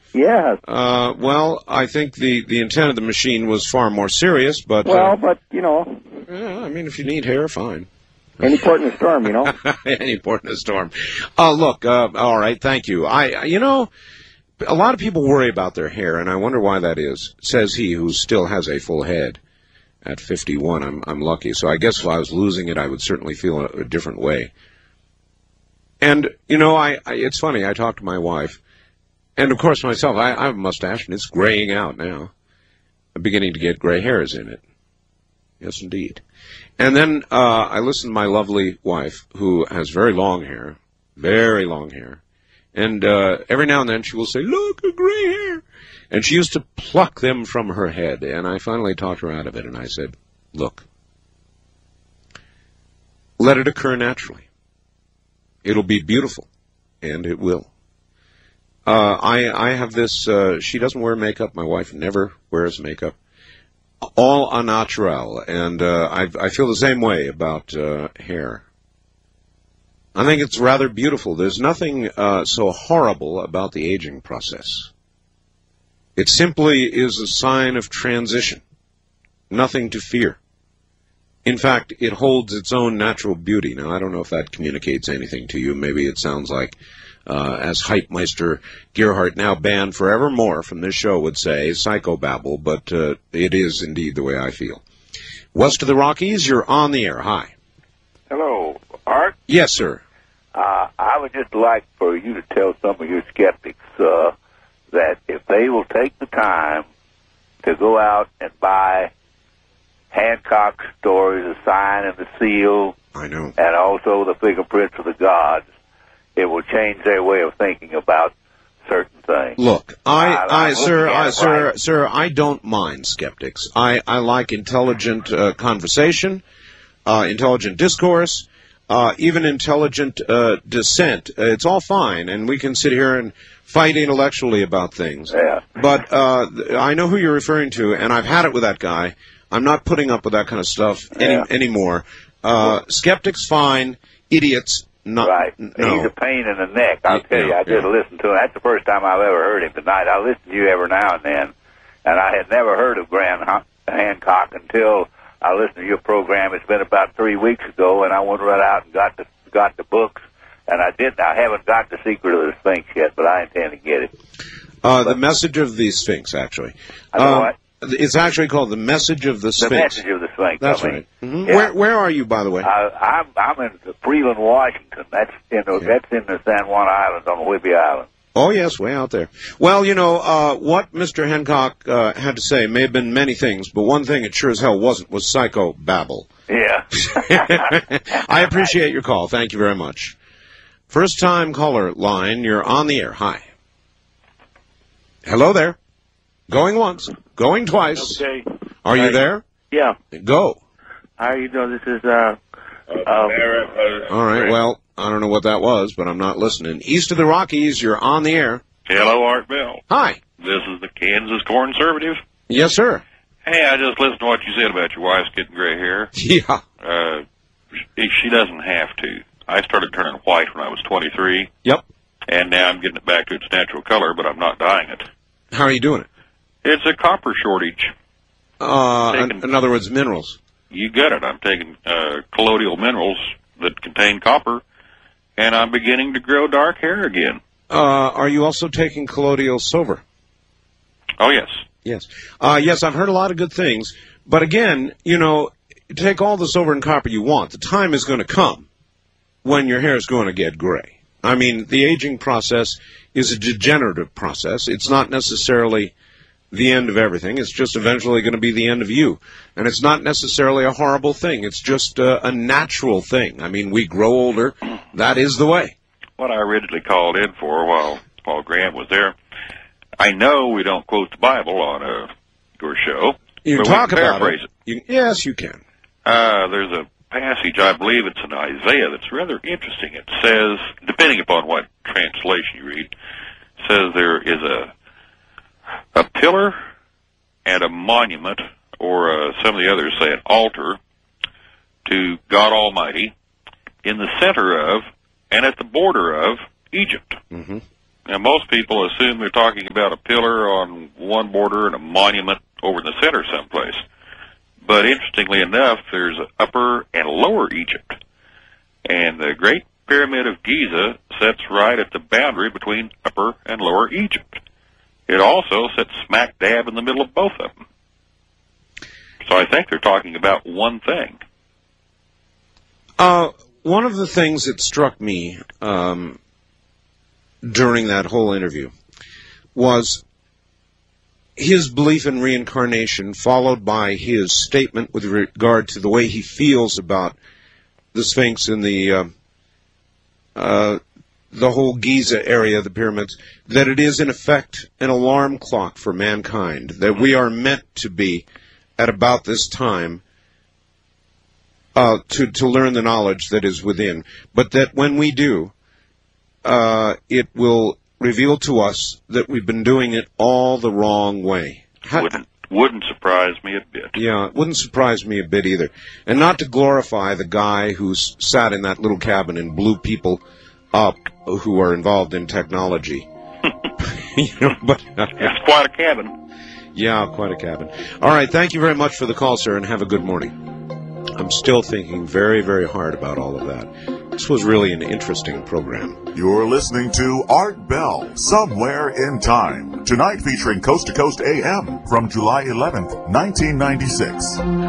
Yes. Well, I think the intent of the machine was far more serious, but... Well, but, you know... I mean, if you need hair, fine. Any port in a storm, you know? Any port in a storm. Look, all right, thank you. You know, a lot of people worry about their hair, and I wonder why that is, says he who still has a full head. At 51, I'm lucky. So I guess if I was losing it, I would certainly feel a different way. And, you know, it's funny, I talked to my wife, and of course myself, I have a mustache, and it's graying out now. I'm beginning to get gray hairs in it. Yes, indeed. And then I listened to my lovely wife, who has very long hair, and every now and then she will say, "Look, a gray hair." And she used to pluck them from her head, and I finally talked her out of it, and I said, "Look, let it occur naturally. It'll be beautiful, and it will." I have this, she doesn't wear makeup, my wife never wears makeup, all au naturel, and I feel the same way about hair. I think it's rather beautiful. There's nothing so horrible about the aging process. It simply is a sign of transition, nothing to fear. In fact, it holds its own natural beauty. Now, I don't know if that communicates anything to you. Maybe it sounds like, as Hypemeister Gerhardt, now banned forevermore from this show, would say, psychobabble, but it is indeed the way I feel. West of the Rockies, you're on the air. Hi. Hello, Art? Yes, sir. I would just like for you to tell some of your skeptics that if they will take the time to go out and buy Hancock's stories, The Sign and the Seal, I know, and also the fingerprints of the gods, it will change their way of thinking about certain things. Look, sir, I don't mind skeptics. I like intelligent conversation, intelligent discourse, even intelligent dissent. It's all fine, and we can sit here and fight intellectually about things. Yeah. But I know who you're referring to, and I've had it with that guy. I'm not putting up with that kind of stuff anymore. Skeptics, fine. Idiots, not. Right. No. He's a pain in the neck. I'll tell you. I just listened to him. That's the first time I've ever heard him tonight. I listen to you every now and then, and I had never heard of Graham Hancock until I listened to your program. It's been about 3 weeks ago, and I went right out and got the books. And I haven't got The Secret of the Sphinx yet, but I intend to get it. The Message of the Sphinx, actually. What? It's actually called The Message of the Sphinx. The Message of the Sphinx. That's right. Mm-hmm. Yeah. Where are you, by the way? I'm in Freeland, Washington. That's in the San Juan Islands on Whidbey Island. Oh, yes, way out there. Well, you know, what Mr. Hancock had to say may have been many things, but one thing it sure as hell wasn't was psychobabble. Yeah. I appreciate your call. Thank you very much. First-time caller line, you're on the air. Hi. Hello there. Going once, going twice. Okay. Are you there? Yeah. Go. How are you doing? This is, all right, well, I don't know what that was, but I'm not listening. East of the Rockies, you're on the air. Hello, Art Bell. Hi. This is the Kansas Conservative. Yes, sir. Hey, I just listened to what you said about your wife's getting gray hair. Yeah. She doesn't have to. I started turning white when I was 23. Yep. And now I'm getting it back to its natural color, but I'm not dyeing it. How are you doing it? It's a copper shortage. In other words, minerals. You got it. I'm taking colloidal minerals that contain copper, and I'm beginning to grow dark hair again. Are you also taking colloidal silver? Oh, yes. Yes. Yes, I've heard a lot of good things. But again, you know, take all the silver and copper you want. The time is going to come when your hair is going to get gray. I mean, the aging process is a degenerative process. It's not necessarily the end of everything. It's just eventually going to be the end of you. And it's not necessarily a horrible thing. It's just a natural thing. I mean, we grow older. That is the way. What I originally called in for while Paul Grant was there, I know we don't quote the Bible on your show. You but talk we can about paraphrase it. Yes, you can. There's a passage, I believe it's in Isaiah, that's rather interesting. It says, depending upon what translation you read, says there is a pillar and a monument, or some of the others say an altar, to God Almighty in the center of and at the border of Egypt. Mm-hmm. Now, most people assume they're talking about a pillar on one border and a monument over in the center someplace. But interestingly enough, there's Upper and Lower Egypt. And the Great Pyramid of Giza sits right at the boundary between Upper and Lower Egypt. It also sits smack dab in the middle of both of them. So I think they're talking about one thing. One of the things that struck me during that whole interview was his belief in reincarnation, followed by his statement with regard to the way he feels about the Sphinx and the whole Giza area, the pyramids, that it is in effect an alarm clock for mankind, that we are meant to be at about this time to learn the knowledge that is within, but that when we do, it will reveal to us that we've been doing it all the wrong way. Wouldn't surprise me a bit. Yeah, it wouldn't surprise me a bit either. And not to glorify the guy who sat in that little cabin and blew people up who are involved in technology. But it's quite a cabin. Yeah, quite a cabin. All right, thank you very much for the call, sir, and have a good morning. I'm still thinking very, very hard about all of that. This was really an interesting program. You're listening to Art Bell, Somewhere in Time. Tonight featuring Coast to Coast AM from July 11th, 1996.